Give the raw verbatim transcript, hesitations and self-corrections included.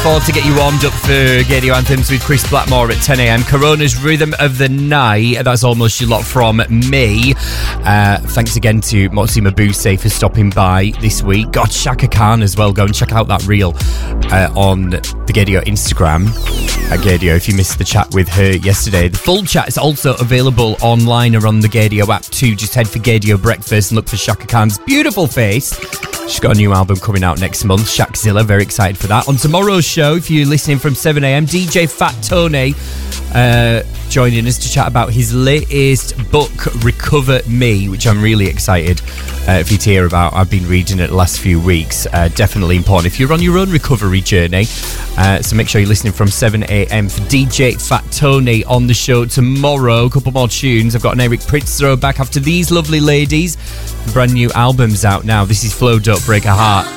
four to get you warmed up for Gadio Anthems with Chris Blackmore at ten a.m. Corona's Rhythm of the Night. That's almost your lot from me. Uh, thanks again to Motsi Mabuse for stopping by this week. God, Shaka Khan as well. Go and check out that reel uh, on the Gadio Instagram at Gadio if you missed the chat with her yesterday. The full chat is also available online or on the Gadio app too. Just head for Gadio Breakfast and look for Shaka Khan's beautiful face. She's got a new album coming out next month, Shakzilla. Very excited for that. On tomorrow's show, if you're listening from seven a.m, D J Fat Tony uh, joining us to chat about his latest book, Recover Me, which I'm really excited uh, for you to hear about. I've been reading it the last few weeks. Uh, definitely important if you're on your own recovery journey. Uh, so make sure you're listening from seven a.m. for D J Fat Tony on the show tomorrow. A couple more tunes. I've got an Eric Prydz throwback after these lovely ladies. Brand new albums out now. This is Flow Don't Break a Heart.